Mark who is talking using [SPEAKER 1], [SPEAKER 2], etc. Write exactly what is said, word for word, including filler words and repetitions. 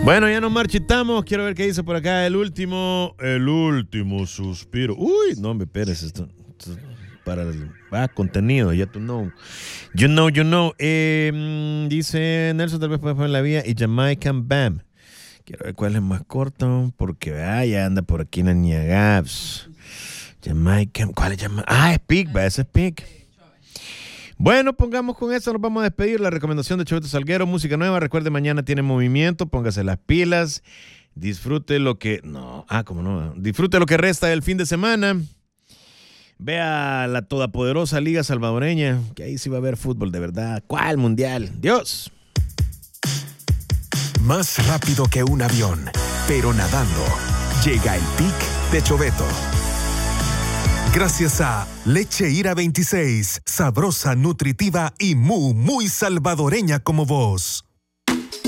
[SPEAKER 1] Bueno, ya nos marchitamos. Quiero ver qué dice por acá el último, el último suspiro. Uy, no, me esperes esto, esto para el ah, contenido, ya tú know. You know, you know. Eh, dice Nelson, tal vez puede poner la vía y Jamaican Bam. Quiero ver cuál es más corto, porque ah, ya anda por aquí la Niagabs. Jamaican, ¿cuál es Jamaican? Ah, es Pig, va, ese es Pig. Bueno, pongamos con eso, nos vamos a despedir. La recomendación de Choveto Salguero, música nueva. Recuerde, mañana tiene movimiento, póngase las pilas, disfrute lo que... No, ah, cómo no. Disfrute lo que resta del fin de semana. Vea la todopoderosa Liga Salvadoreña, que ahí sí va a haber fútbol de verdad. ¿Cuál mundial? ¡Dios!
[SPEAKER 2] Más rápido que un avión, pero nadando. Llega el Pic de Choveto. Gracias a Leche Ira veintiséis, sabrosa, nutritiva y muy, muy salvadoreña como vos.